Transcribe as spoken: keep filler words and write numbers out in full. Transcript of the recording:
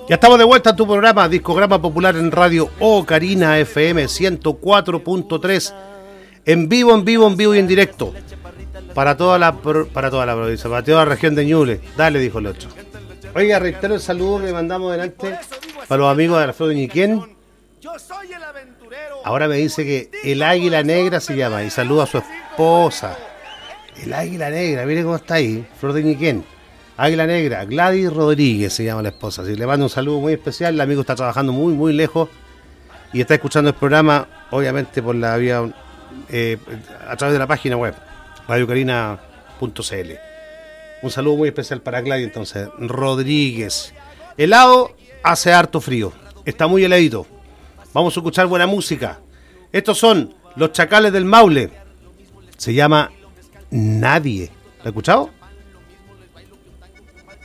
Ya estamos de vuelta en tu programa, Discograma Popular en Radio Ocarina F M ciento cuatro punto tres. En vivo, en vivo, en vivo y en directo. Para toda la para toda la provincia, para toda la región de Ñuble. Dale, dijo el otro. Oiga, reitero el saludo que mandamos delante para los amigos de Alfredo Ñiquén. Ahora me dice que el Águila Negra se llama y saluda a su esposa. El Águila Negra, mire cómo está ahí, Flor de Ñiquén. Águila Negra, Gladys Rodríguez se llama la esposa. Así le mando un saludo muy especial. El amigo está trabajando muy, muy lejos y está escuchando el programa, obviamente por la vía, eh, a través de la página web, radio carina punto c l. Un saludo muy especial para Gladys, entonces, Rodríguez. Helado, hace harto frío. Está muy heladito. Vamos a escuchar buena música. Estos son Los Chacales del Maule. Se llama Nadie. ¿Lo has escuchado?